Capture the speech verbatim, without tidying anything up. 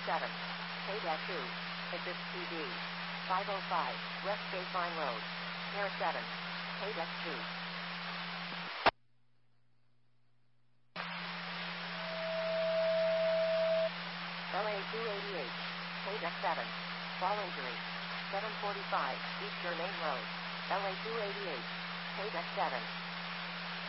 seven, K two, Assist P D, five oh five, West Baseline Road, Air seven, K two. L A two eighty-eight, K seven, fall injury, seven forty-five, East Germain Road, L A two eighty-eight, K seven.